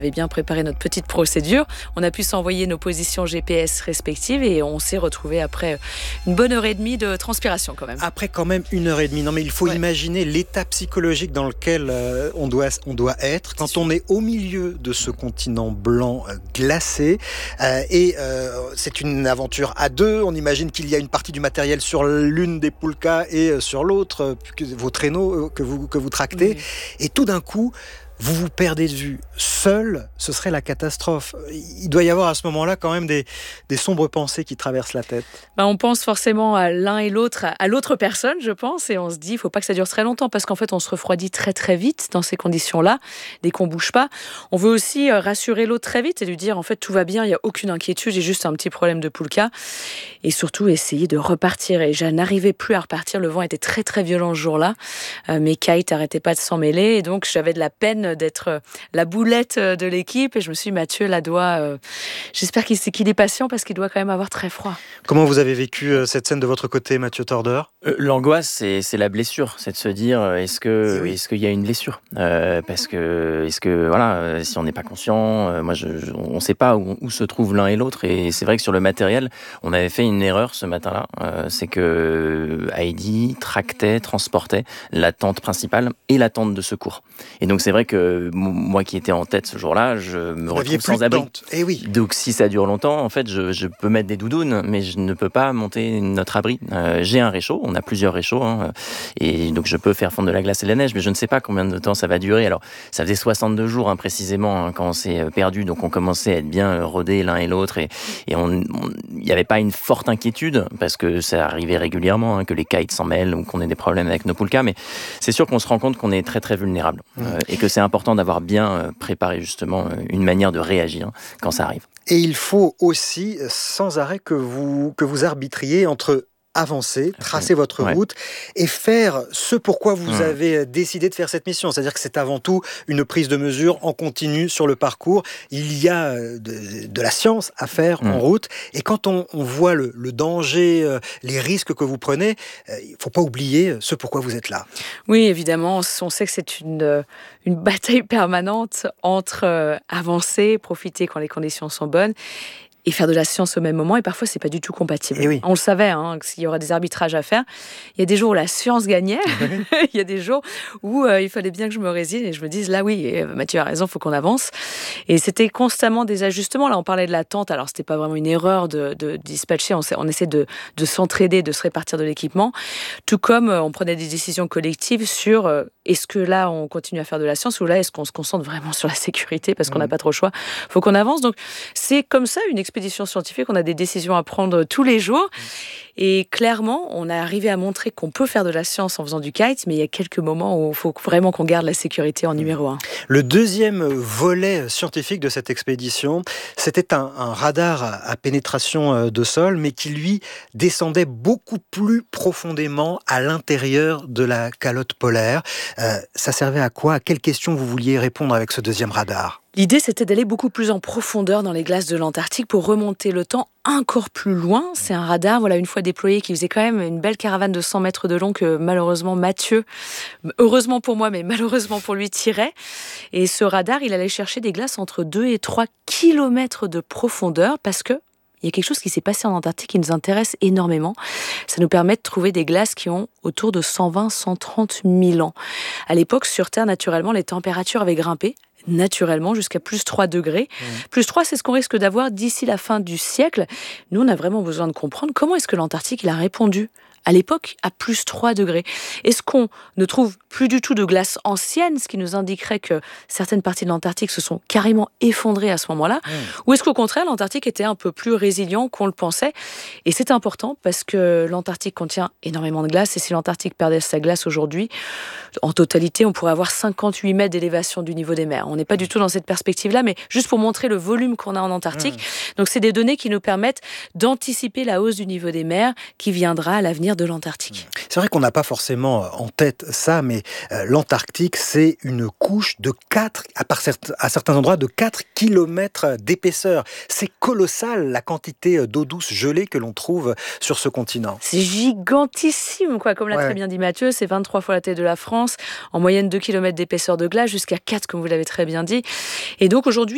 On avait bien préparé notre petite procédure. On a pu s'envoyer nos positions GPS respectives et on s'est retrouvés après une bonne heure et demie de transpiration quand même. Après quand même 1 heure et demie. Non mais il faut imaginer l'état psychologique dans lequel on doit être quand on est au milieu de ce continent blanc glacé. C'est une aventure à deux. On imagine qu'il y a une partie du matériel sur l'une des poulkas et sur l'autre, vos traîneaux que vous tractez. Oui. Et tout d'un coup, vous vous perdez de vue. Seul, ce serait la catastrophe. Il doit y avoir à ce moment-là quand même des sombres pensées qui traversent la tête. On pense forcément à l'un et l'autre, à l'autre personne, je pense, et on se dit, il ne faut pas que ça dure très longtemps, parce qu'en fait, on se refroidit très très vite dans ces conditions-là, dès qu'on ne bouge pas. On veut aussi rassurer l'autre très vite et lui dire, en fait, tout va bien, il n'y a aucune inquiétude, j'ai juste un petit problème de poulka. Et surtout, essayer de repartir. Et je n'arrivais plus à repartir, le vent était très très violent ce jour-là. Mes kites n'arrêtaient pas de s'en mêler, et donc j'avais de la peine d'être la boulette de l'équipe, et je me suis dit, Mathieu là doit j'espère qu'il est patient parce qu'il doit quand même avoir très froid. Comment vous avez vécu cette scène de votre côté, Mathieu Torder? L'angoisse, c'est la blessure, c'est de se dire est-ce qu'il y a une blessure, parce que voilà, si on n'est pas conscient, on ne sait pas où se trouve l'un et l'autre, et c'est vrai que sur le matériel, on avait fait une erreur ce matin-là, c'est que Heidi transportait la tente principale et la tente de secours, et donc c'est vrai que moi qui étais en tête ce jour-là, je me retrouve sans abri. Eh oui. Donc si ça dure longtemps, en fait, je peux mettre des doudounes, mais je ne peux pas monter notre abri. J'ai un réchaud, on a plusieurs réchauds, et donc je peux faire fondre de la glace et de la neige, mais je ne sais pas combien de temps ça va durer. Alors ça faisait 62 jours précisément quand on s'est perdu, donc on commençait à être bien rodés l'un et l'autre, et il n'y avait pas une forte inquiétude, parce que ça arrivait régulièrement, que les kites s'en mêlent ou qu'on ait des problèmes avec nos poulkas, mais c'est sûr qu'on se rend compte qu'on est très très vulnérable, et que c'est important d'avoir bien préparé justement une manière de réagir quand ça arrive. Et il faut aussi sans arrêt que vous arbitriez entre avancer, tracer votre route et faire ce pourquoi vous avez décidé de faire cette mission. C'est-à-dire que c'est avant tout une prise de mesure en continu sur le parcours. Il y a de la science à faire en route, et quand on voit le danger, les risques que vous prenez, il ne faut pas oublier ce pourquoi vous êtes là. Oui, évidemment, on sait que c'est une bataille permanente entre avancer, profiter quand les conditions sont bonnes, et faire de la science au même moment, et parfois c'est pas du tout compatible. Oui. On le savait, qu'il y aura des arbitrages à faire. Il y a des jours où la science gagnait, il y a des jours où il fallait bien que je me résigne et je me dise, là oui, Mathieu a raison, il faut qu'on avance. Et c'était constamment des ajustements. Là, on parlait de la tente, alors c'était pas vraiment une erreur de dispatcher, on essaie de s'entraider, de se répartir de l'équipement, tout comme on prenait des décisions collectives sur est-ce que là on continue à faire de la science, ou là est-ce qu'on se concentre vraiment sur la sécurité parce qu'on n'a pas trop le choix, il faut qu'on avance. Donc c'est comme ça une expédition scientifique, on a des décisions à prendre tous les jours, et clairement on a arrivé à montrer qu'on peut faire de la science en faisant du kite, mais il y a quelques moments où il faut vraiment qu'on garde la sécurité en numéro 1. Le deuxième volet scientifique de cette expédition, c'était un radar à pénétration de sol, mais qui lui descendait beaucoup plus profondément à l'intérieur de la calotte polaire. Ça servait à quoi? À quelles questions vous vouliez répondre avec ce deuxième radar? L'idée, c'était d'aller beaucoup plus en profondeur dans les glaces de l'Antarctique pour remonter le temps encore plus loin. C'est un radar, une fois déployé, qui faisait quand même une belle caravane de 100 mètres de long que malheureusement Mathieu, heureusement pour moi, mais malheureusement pour lui, tirait. Et ce radar, il allait chercher des glaces entre 2 et 3 kilomètres de profondeur, parce que il y a quelque chose qui s'est passé en Antarctique qui nous intéresse énormément. Ça nous permet de trouver des glaces qui ont autour de 120-130 000 ans. À l'époque, sur Terre, naturellement, les températures avaient grimpé naturellement jusqu'à plus 3 degrés. Plus 3, c'est ce qu'on risque d'avoir d'ici la fin du siècle. Nous, on a vraiment besoin de comprendre comment est-ce que l'Antarctique il a répondu à l'époque à plus 3 degrés. Est-ce qu'on ne trouve plus du tout de glace ancienne, ce qui nous indiquerait que certaines parties de l'Antarctique se sont carrément effondrées à ce moment-là, ou est-ce qu'au contraire, l'Antarctique était un peu plus résilient qu'on le pensait? Et c'est important parce que l'Antarctique contient énormément de glace, et si l'Antarctique perdait sa glace aujourd'hui, en totalité, on pourrait avoir 58 mètres d'élévation du niveau des mers. On n'est pas du tout dans cette perspective-là, mais juste pour montrer le volume qu'on a en Antarctique. Donc c'est des données qui nous permettent d'anticiper la hausse du niveau des mers qui viendra à l'avenir de l'Antarctique. C'est vrai qu'on n'a pas forcément en tête ça, mais l'Antarctique, c'est une couche de 4, à certains endroits, de 4 kilomètres d'épaisseur. C'est colossal, la quantité d'eau douce gelée que l'on trouve sur ce continent. C'est gigantissime, comme l'a très bien dit Mathieu. C'est 23 fois la taille de la France, en moyenne 2 kilomètres d'épaisseur de glace, jusqu'à 4, comme vous l'avez très bien dit. Et donc aujourd'hui,